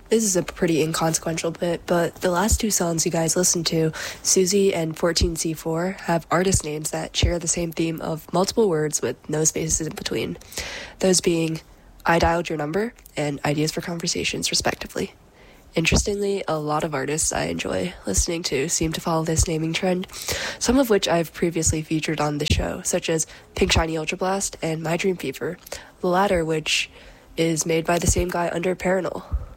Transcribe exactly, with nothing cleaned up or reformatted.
This is a pretty inconsequential bit, but the last two songs you guys listened to, Susie and fourteen C four, have artist names that share the same theme of multiple words with no spaces in between. Those being I Dialed Your Number and Ideas for Conversations, respectively. Interestingly, a lot of artists I enjoy listening to seem to follow this naming trend, some of which I've previously featured on the show, such as Pink Shiny Ultra Blast and My Dream Fever, the latter which is made by the same guy under Paranol.